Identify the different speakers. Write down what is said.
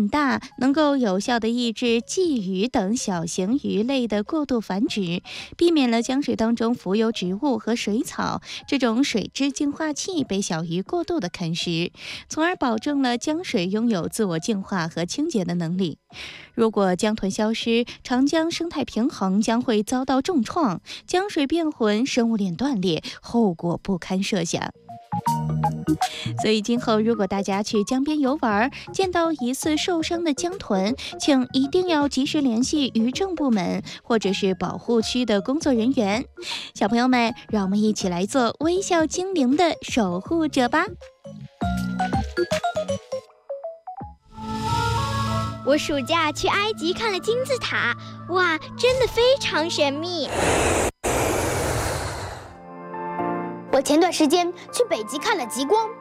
Speaker 1: 很大，能够有效地抑制鲫鱼等小型鱼类的过度繁殖，避免了江水当中浮游植物和水草这种水质净化器被小鱼过度的啃食，从而保证了江水拥有自我净化和清洁的能力。如果江豚消失，长江生态平衡将会遭到重创，江水变浑，生物链断裂，后果不堪设想。所以今后如果大家去江边游玩，见到疑似受伤的江豚，请一定要及时联系渔政部门或者是保护区的工作人员。小朋友们，让我们一起来做微笑精灵的守护者吧。
Speaker 2: 我暑假去埃及看了金字塔，哇，真的非常神秘。
Speaker 3: 我前段时间去北极看了极光，